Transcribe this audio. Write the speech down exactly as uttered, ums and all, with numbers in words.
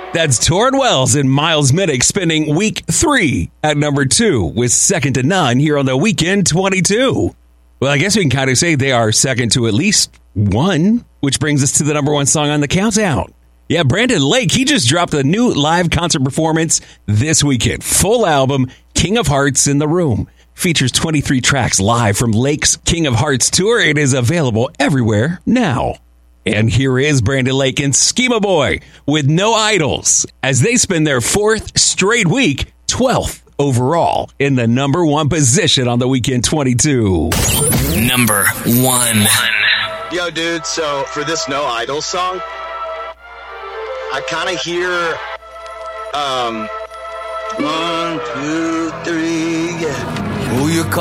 That's Torrin Wells and Miles Minnick spending week three at number two with Second to None here on the Weekend twenty-two. Well, I guess we can kind of say they are second to at least one, which brings us to the number one song on the countdown. Yeah, Brandon Lake, he just dropped a new live concert performance this weekend. Full album, King of Hearts in the Room. Features twenty-three tracks live from Lake's King of Hearts tour. It is available everywhere now. And here is Brandon Lake and Schema Boy with No Idols as they spend their fourth straight week, twelfth overall, in the number one position on the Weekend twenty-two. Number one. Yo, dude, so for this No Idols song, I kind of hear, um, one, two, three, yeah. Who you call?